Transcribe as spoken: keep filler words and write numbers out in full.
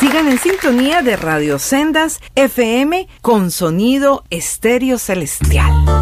Sigan en sintonía de Radio Sendas F M con sonido estéreo celestial.